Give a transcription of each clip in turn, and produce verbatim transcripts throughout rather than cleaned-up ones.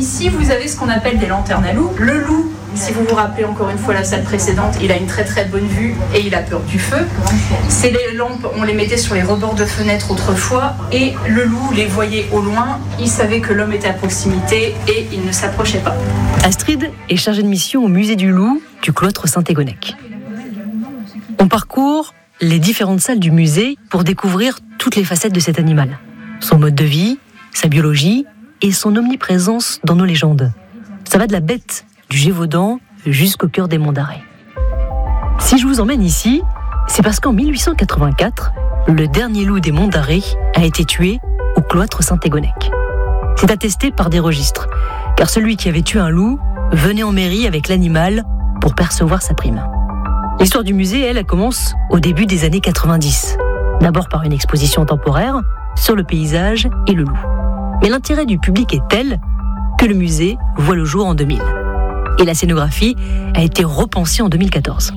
ici, vous avez ce qu'on appelle des lanternes à loup. Le loup, si vous vous rappelez encore une fois la salle précédente, il a une très très bonne vue et il a peur du feu. Ces lampes, on les mettait sur les rebords de fenêtres autrefois et le loup les voyait au loin, il savait que l'homme était à proximité et il ne s'approchait pas. Astrid est chargée de mission au musée du loup du cloître Saint-Égonnec. On parcourt les différentes salles du musée pour découvrir toutes les facettes de cet animal. Son mode de vie, sa biologie et son omniprésence dans nos légendes. Ça va de la bête du Gévaudan jusqu'au cœur des Monts d'Arrée. Si je vous emmène ici, c'est parce qu'en mille huit cent quatre-vingt-quatre, le dernier loup des Monts d'Arrée a été tué au cloître Saint-Égonnec. C'est attesté par des registres, car celui qui avait tué un loup venait en mairie avec l'animal pour percevoir sa prime. L'histoire du musée, elle, elle commence au début des années quatre-vingt-dix. D'abord par une exposition temporaire sur le paysage et le loup. Mais l'intérêt du public est tel que le musée voit le jour en deux mille. Et la scénographie a été repensée en deux mille quatorze.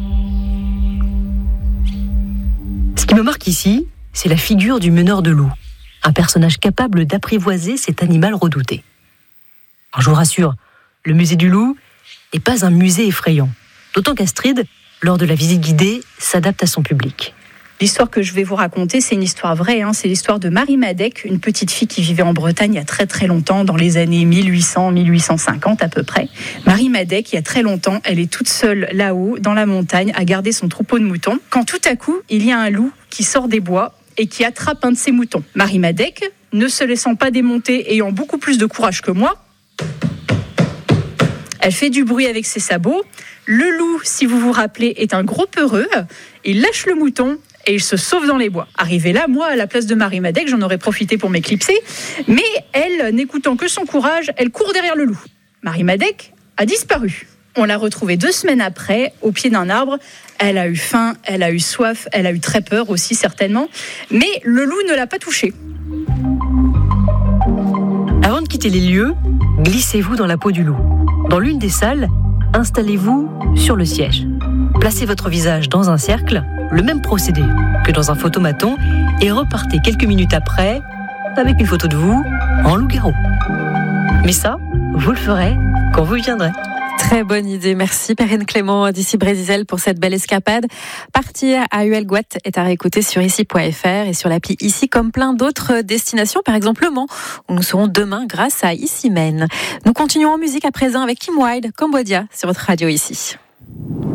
Ce qui me marque ici, c'est la figure du meneur de loup, un personnage capable d'apprivoiser cet animal redouté. Alors je vous rassure, le musée du loup n'est pas un musée effrayant, d'autant qu'Astrid, lors de la visite guidée, s'adapte à son public. L'histoire que je vais vous raconter, c'est une histoire vraie. Hein. C'est l'histoire de Marie Madec, une petite fille qui vivait en Bretagne il y a très très longtemps, dans les années mille huit cents à mille huit cent cinquante à peu près. Marie Madec, il y a très longtemps, elle est toute seule là-haut, dans la montagne, à garder son troupeau de moutons. Quand tout à coup, il y a un loup qui sort des bois et qui attrape un de ses moutons. Marie Madec, ne se laissant pas démonter, ayant beaucoup plus de courage que moi, elle fait du bruit avec ses sabots. Le loup, si vous vous rappelez, est un gros peureux. Il lâche le mouton et il se sauve dans les bois. Arrivé là, moi, à la place de Marie Madec, j'en aurais profité pour m'éclipser. Mais elle, n'écoutant que son courage, elle court derrière le loup. Marie Madec a disparu. On l'a retrouvée deux semaines après, au pied d'un arbre. Elle a eu faim, elle a eu soif, elle a eu très peur aussi, certainement. Mais le loup ne l'a pas touchée. Avant de quitter les lieux, glissez-vous dans la peau du loup. Dans l'une des salles, installez-vous sur le siège. Placez votre visage dans un cercle, le même procédé que dans un photomaton, et repartez quelques minutes après avec une photo de vous en loup-garou. Mais ça, vous le ferez quand vous viendrez. Très bonne idée, merci Perrine Clément d'ici Brésil pour cette belle escapade. Partir à Huelgoat est à réécouter sur ici point f r et sur l'appli Ici, comme plein d'autres destinations, par exemple Le Mans, où nous serons demain grâce à Ici Men. Nous continuons en musique à présent avec Kim Wilde, Cambodia, sur votre radio ici.